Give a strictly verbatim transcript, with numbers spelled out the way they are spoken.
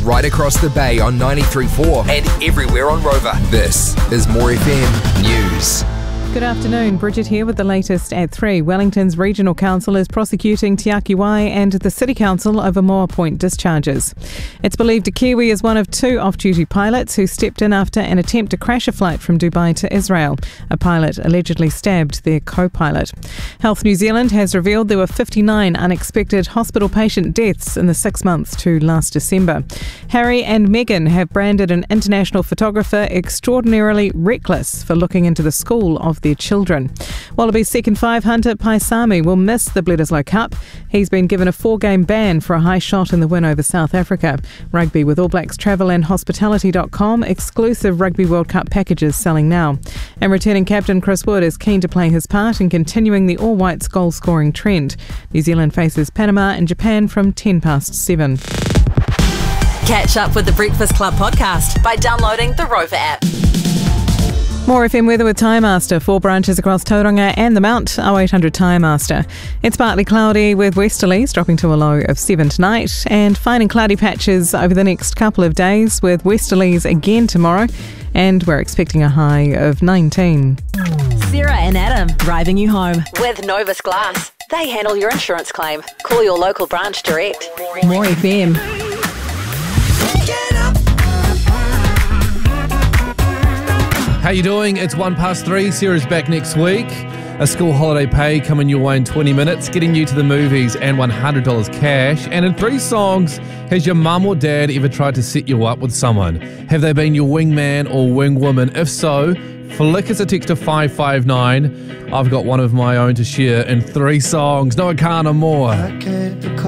right across the bay on ninety-three point four and everywhere on Rover. This is More F M News. Good afternoon, Bridget here with the latest at three. Wellington's Regional Council is prosecuting Te Aki Wai and the City Council over Moa Point discharges. It's believed a Kiwi is one of two off-duty pilots who stepped in after an attempt to crash a flight from Dubai to Israel. A pilot allegedly stabbed their co-pilot. Health New Zealand has revealed there were fifty-nine unexpected hospital patient deaths in the six months to last December. Harry and Meghan have branded an international photographer extraordinarily reckless for looking into the school of their children. Wallabies second five hunter Paisami will miss the Bledisloe Cup. He's been given a four-game ban for a high shot in the win over South Africa. Rugby with All Blacks Travel and Hospitality dot com. Exclusive Rugby World Cup packages selling now. And returning captain Chris Wood is keen to play his part in continuing the All Whites goal-scoring trend. New Zealand faces Panama and Japan from ten past seven. Catch up with the Breakfast Club podcast by downloading the Rover app. More F M weather with Tyre Master. Four branches across Tauranga and the Mount. oh eight hundred Tyre Master. It's partly cloudy with westerlies dropping to a low of seven tonight, and finding cloudy patches over the next couple of days with westerlies again tomorrow, and we're expecting a high of nineteen. Sarah and Adam driving you home with Novus Glass. They handle your insurance claim. Call your local branch direct. More F M. How you doing? It's one past three. Sarah's back next week. A school holiday pay coming your way in twenty minutes, getting you to the movies and one hundred dollars cash. And in three songs, has your mum or dad ever tried to set you up with someone? Have they been your wingman or wingwoman? If so, flick us a text to five five nine. I've got one of my own to share in three songs. No, I can't, or more.